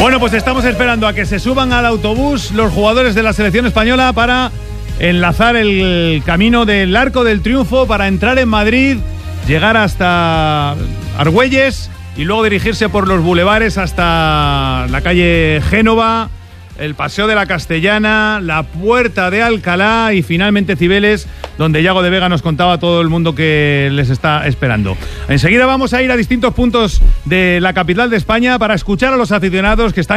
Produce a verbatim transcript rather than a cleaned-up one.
Bueno, pues estamos esperando a que se suban al autobús los jugadores de la selección española para enlazar el camino del Arco del Triunfo, para entrar en Madrid, llegar hasta Argüelles y luego dirigirse por los bulevares hasta la calle Génova, el Paseo de la Castellana, la Puerta de Alcalá y finalmente Cibeles, donde Yago de Vega nos contaba a todo el mundo que les está esperando. Enseguida vamos a ir a distintos puntos de la capital de España para escuchar a los aficionados que están